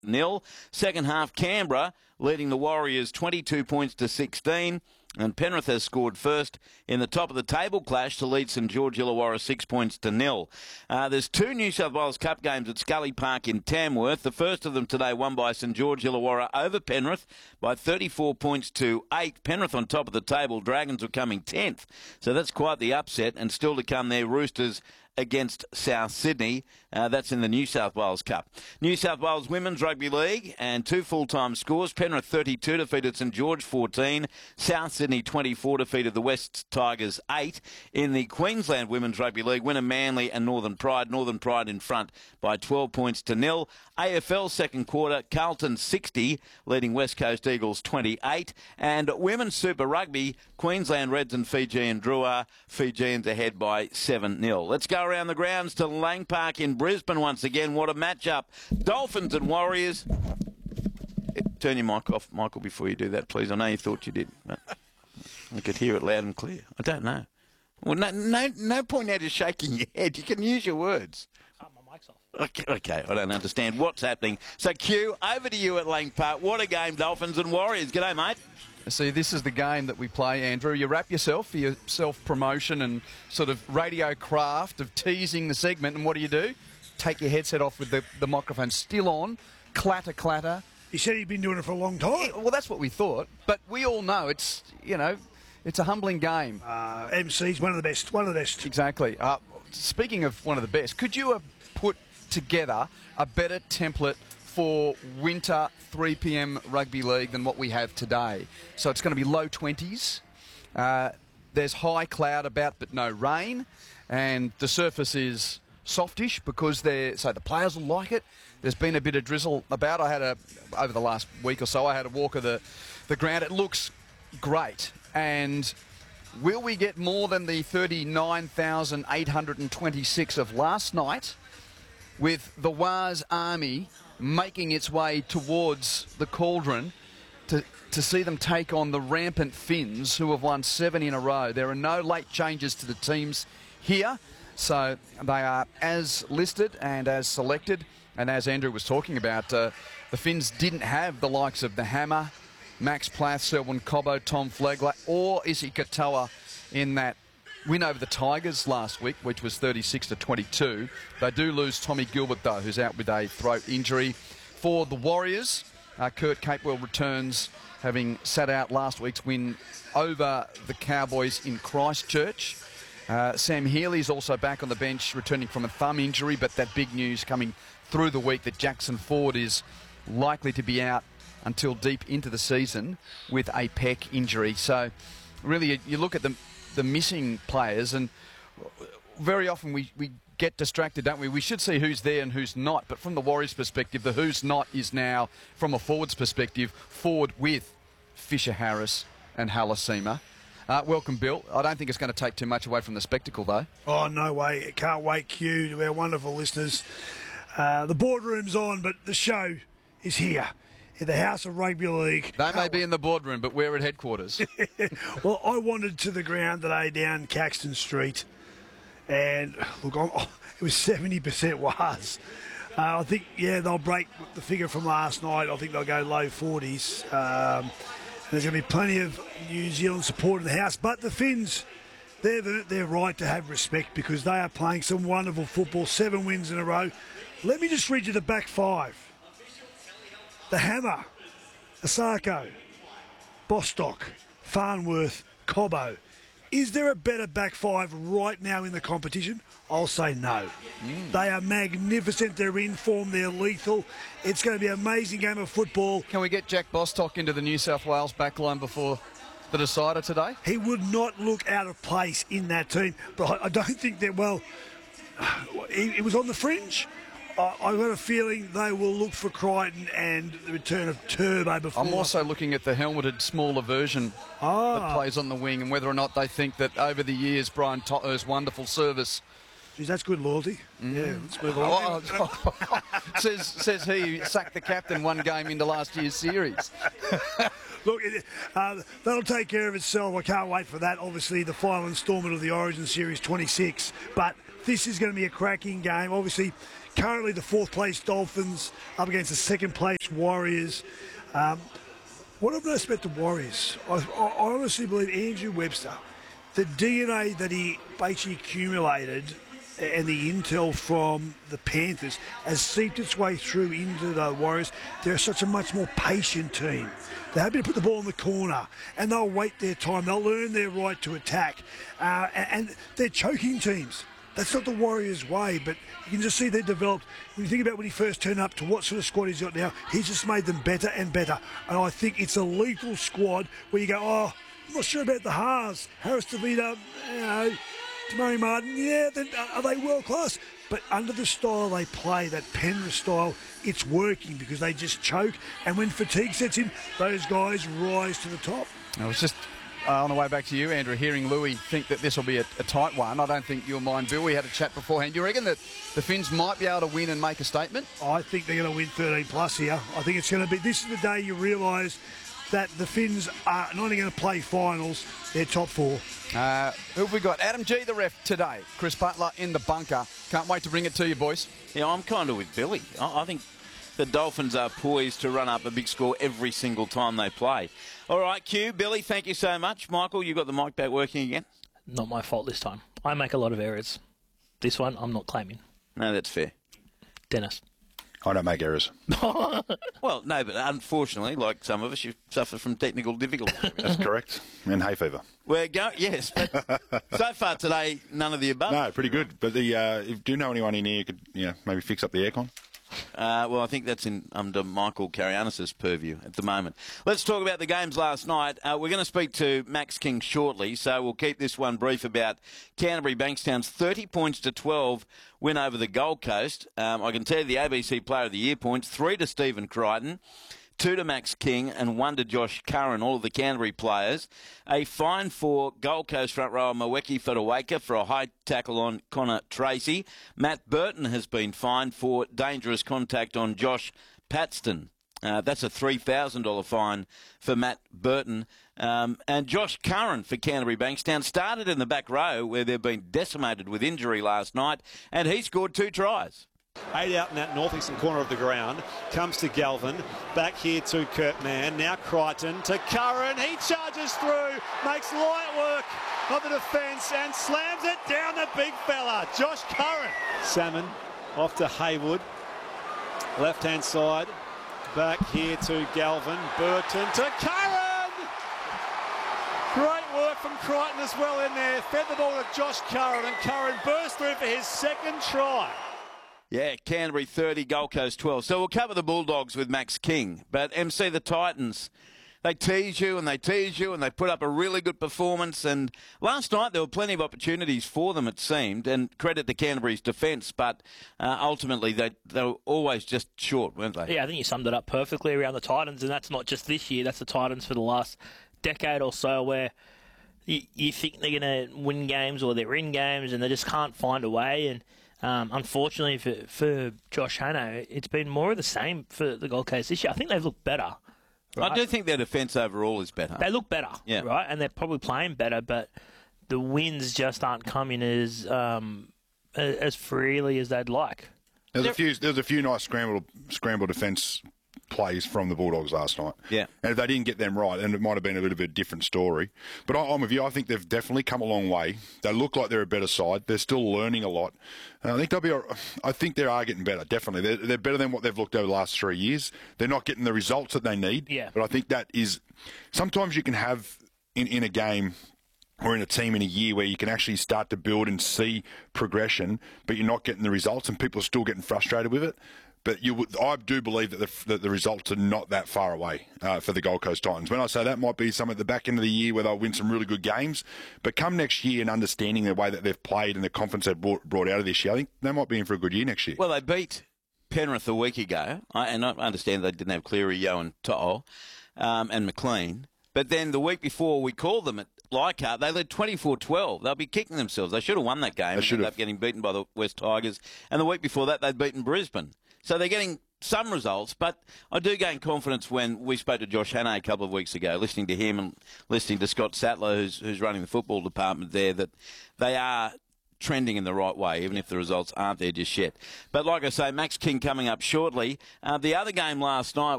nil. Second half, Canberra leading the Warriors 22 points to 16. And Penrith has scored first in the top of the table clash to lead St George Illawarra 6 points to nil. There's two New South Wales Cup games at Scully Park in Tamworth. The first of them today won by St George Illawarra over Penrith by 34 points to 8. Penrith on top of the table. Dragons are coming 10th. So that's quite the upset. And still to come there, Roosters against South Sydney. That's in the New South Wales Cup. New South Wales Women's Rugby League and two full-time scores. Penrith 32 defeated St George 14. South Sydney 24 defeated the West Tigers 8. In the Queensland Women's Rugby League, winner Manly and Northern Pride. Northern Pride in front by 12 points to nil. AFL second quarter, Carlton 60, leading West Coast Eagles 28. And Women's Super Rugby, Queensland Reds and Fijian Drua. Fijians ahead by 7-0. Let's go around the grounds to Lang Park in Brisbane once again. What a matchup. Dolphins and Warriors. Turn your mic off, Michael, before you do that, please. I know you thought you did. But I could hear it loud and clear. I don't know. Well, no point now just shaking your head. You can use your words. My mic's off. Okay, I don't understand what's happening. So, Q, over to you at Lang Park. What a game, Dolphins and Warriors. G'day, mate. See, this is the game that we play, Andrew. You wrap yourself for your self-promotion and sort of radio craft of teasing the segment, and what do? Take your headset off with the microphone still on, clatter, clatter. He said he'd been doing it for a long time. Yeah, well, that's what we thought, but we all know it's a humbling game. MC's one of the best. Exactly. Speaking of one of the best, could you have put together a better template for winter 3 p.m. rugby league than what we have today? So it's going to be low 20s. There's high cloud about, but no rain. And the surface is softish because the players will like it. There's been a bit of drizzle about. Over the last week or so, I had a walk of the ground. It looks great. And will we get more than the 39,826 of last night with the Waz Army making its way towards the cauldron to see them take on the rampant Finns, who have won 7 in a row? There are no late changes to the teams here, so they are as listed and as selected. And as Andrew was talking about, the Finns didn't have the likes of the Hammer, Max Plath, Selwyn Cobbo, Tom Flegler, or Isi Katoa in that win over the Tigers last week, which was 36-22. They do lose Tommy Gilbert, though, who's out with a throat injury. For the Warriors, Kurt Capewell returns, having sat out last week's win over the Cowboys in Christchurch. Sam Healy's also back on the bench, returning from a thumb injury, but that big news coming through the week that Jackson Ford is likely to be out until deep into the season with a pec injury. So really, you look at the missing players, and very often we get distracted, don't we? We should see who's there and who's not, but from the Warriors' perspective, the who's not is now, from a forward's perspective, forward with Fisher Harris and Halasima. Welcome, Bill. I don't think it's going to take too much away from the spectacle, though. Oh, no way. Can't wait, Q, to our wonderful listeners. The boardroom's on, but the show is here in the House of Rugby League. They may be in the boardroom, but we're at headquarters. Well, I wandered to the ground today down Caxton Street, and look, it was 70% was. I think, they'll break the figure from last night. I think they'll go low 40s. There's going to be plenty of New Zealand support in the house, but the Finns, they're right to have respect because they are playing some wonderful football, 7 wins in a row. Let me just read you the back 5. The Hammer, Asako, Bostock, Farnworth, Cobbo. Is there a better back 5 right now in the competition? I'll say no. They are magnificent. They're in form. They're lethal. It's going to be an amazing game of football. Can we get Jack Bostock into the New South Wales backline before the decider today? He would not look out of place in that team, but I don't think that, he was on the fringe. I've got a feeling they will look for Crichton and the return of Turbo before. I'm also looking at the helmeted smaller version that plays on the wing, and whether or not they think that over the years Brian Totter's wonderful service. Geez, that's good loyalty. Yeah, let's move on. Says he sacked the captain one game into last year's series. Look, that'll take care of itself. I can't wait for that. Obviously, the final instalment of the Origin Series 26. But this is going to be a cracking game. Obviously, currently the 4th place Dolphins up against the 2nd place Warriors. What I've noticed about the Warriors, I honestly believe Andrew Webster, the DNA that he basically accumulated and the intel from the Panthers has seeped its way through into the Warriors. They're such a much more patient team. They're happy to put the ball in the corner and they'll wait their time. They'll learn their right to attack. And they're choking teams. That's not the Warriors' way, but you can just see they've developed. When you think about when he first turned up to what sort of squad he's got now, he's just made them better and better. And I think it's a lethal squad where you go, oh, I'm not sure about the halves. Harris DeVito, Tamari Martin, are they world class? But under the style they play, that Penrith style, it's working because they just choke. And when fatigue sets in, those guys rise to the top. I was just on the way back to you, Andrew, hearing Louis think that this will be a tight one. I don't think you and mine, Bill, we had a chat beforehand. Do you reckon that the Finns might be able to win and make a statement? I think they're going to win 13 plus here. I think it's going to be, this is the day you realise that the Finns are not only going to play finals, they're top 4. Who have we got? Adam G, the ref, today. Chris Butler in the bunker. Can't wait to bring it to you, boys. Yeah, I'm kind of with Billy. I think the Dolphins are poised to run up a big score every single time they play. All right, Q, Billy, thank you so much. Michael, you got the mic back working again? Not my fault this time. I make a lot of errors. This one, I'm not claiming. No, that's fair. Dennis. I don't make errors. Well, no, but unfortunately, like some of us, you suffer from technical difficulties. That's correct. And hay fever. We're going, yes, but so far today, none of the above. No, pretty good. But do you know anyone in here who could maybe fix up the aircon? Well, I think that's under Michael Carianis' purview at the moment. Let's talk about the games last night. We're going to speak to Max King shortly, so we'll keep this one brief about Canterbury Bankstown's 30 points to 12 win over the Gold Coast. I can tell you the ABC Player of the Year points, 3 to Stephen Crichton, 2 to Max King and 1 to Josh Curran, all of the Canterbury players. A fine for Gold Coast front rower Mweki Fedawaka for a high tackle on Connor Tracy. Matt Burton has been fined for dangerous contact on Josh Paxton. That's a $3,000 fine for Matt Burton. And Josh Curran for Canterbury Bankstown started in the back row where they've been decimated with injury last night, and he scored 2 tries. 8 out in that northeastern corner of the ground. Comes to Galvin. Back here to Kurt Mann. Now Crichton to Curran. He charges through. Makes light work of the defence and slams it down the big fella. Josh Curran. Salmon off to Haywood. Left hand side. Back here to Galvin. Burton to Curran. Great work from Crichton as well in there. Fed the ball to Josh Curran, and Curran burst through for his 2nd try. Yeah, Canterbury 30, Gold Coast 12. So we'll cover the Bulldogs with Max King. But MC, the Titans, they tease you and they tease you and they put up a really good performance. And last night there were plenty of opportunities for them, it seemed, and credit to Canterbury's defence. But ultimately they were always just short, weren't they? Yeah, I think you summed it up perfectly around the Titans. And that's not just this year. That's the Titans for the last decade or so, where you think they're going to win games or they're in games and they just can't find a way. And unfortunately for Josh Hannah, it's been more of the same for the Gold Coast this year. I think they've looked better. Right? I do think their defence overall is better. They look better, yeah. Right? And they're probably playing better, but the wins just aren't coming as freely as they'd like. There's a few nice scramble defence plays from the Bulldogs last night. Yeah. And if they didn't get them right, and it might have been a bit of a different story. But I'm with you. I think they've definitely come a long way. They look like they're a better side. They're still learning a lot. And I think they are getting better, definitely. They're better than what they've looked over the last 3 years. They're not getting the results that they need. Yeah. But I think that is... Sometimes you can have in a game or in a team in a year where you can actually start to build and see progression, but you're not getting the results and people are still getting frustrated with it. But I do believe that the results are not that far away for the Gold Coast Titans. When I say that, might be some at the back end of the year where they'll win some really good games. But come next year and understanding the way that they've played and the confidence they've brought out of this year, I think they might be in for a good year next year. Well, they beat Penrith a week ago, and I understand they didn't have Cleary, Yeo and To'o and McLean. But then the week before we called them at Leichhardt, they led 24-12. They'll be kicking themselves. They should have won that game. They ended up getting beaten by the West Tigers. And the week before that, they'd beaten Brisbane. So they're getting some results, but I do gain confidence when we spoke to Josh Hannah a couple of weeks ago, listening to him and listening to Scott Sattler, who's running the football department there, that they are trending in the right way, even if the results aren't there just yet. But like I say, Max King coming up shortly. The other game last night